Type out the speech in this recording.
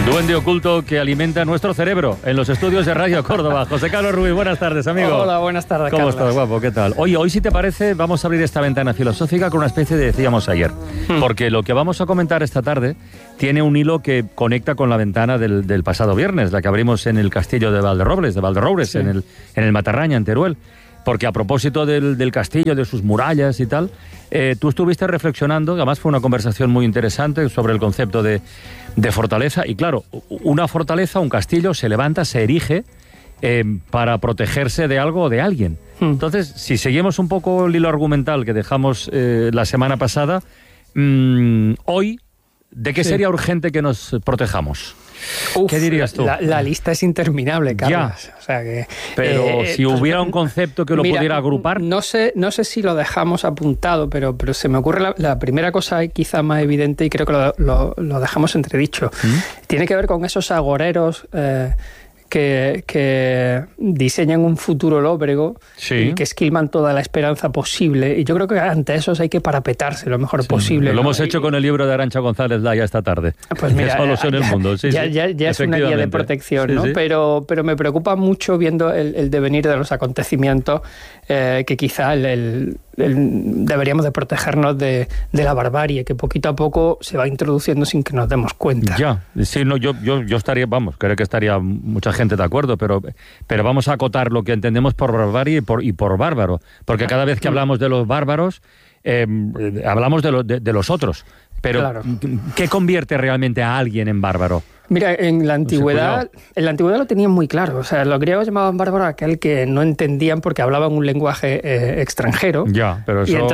El duende oculto que alimenta nuestro cerebro en los estudios de Radio Córdoba. José Carlos Ruiz, buenas tardes, amigo. Hola, buenas tardes, ¿Cómo Carlos? estás, guapo? ¿Qué tal? Oye, hoy si te parece vamos a abrir esta ventana filosófica con una especie de decíamos ayer. Porque lo que vamos a comentar esta tarde tiene un hilo que conecta con la ventana del pasado viernes, la que abrimos en el castillo de Valderrobles, sí. en el Matarraña, en Teruel. Porque a propósito del castillo, de sus murallas y tal, tú estuviste reflexionando, además fue una conversación muy interesante sobre el concepto de fortaleza. Y claro, una fortaleza, un castillo, se levanta, se erige para protegerse de algo o de alguien. Entonces, si seguimos un poco el hilo argumental que dejamos la semana pasada, hoy, ¿de qué sería urgente que nos protejamos? ¿Qué dirías tú? La lista es interminable, Carlos. Ya. O sea que, pero si hubiera un concepto que lo pudiera agrupar... No sé si lo dejamos apuntado, pero se me ocurre la primera cosa quizá más evidente, y creo que lo dejamos entredicho. Tiene que ver con esos agoreros que diseñan un futuro lóbrego y que esquilman toda la esperanza posible. Y yo creo que ante esos hay que parapetarse lo mejor posible. Lo hemos hecho con el libro de Arantxa González Laya esta tarde. Pues mira, solo en el mundo. Ya es una guía de protección, ¿no? Sí. Pero me preocupa mucho viendo el devenir de los acontecimientos, que quizá deberíamos de protegernos de la barbarie, que poquito a poco se va introduciendo sin que nos demos cuenta. Ya, sí, no, yo estaría, creo que estaría mucha gente de acuerdo, pero vamos a acotar lo que entendemos por barbarie y por bárbaro, porque cada vez que hablamos de los bárbaros, hablamos de los otros. Pero, claro, ¿qué convierte realmente a alguien en bárbaro? Mira, en la antigüedad lo tenían muy claro. O sea, los griegos llamaban bárbaro a aquel que no entendían porque hablaban un lenguaje extranjero. Ya, pero eso...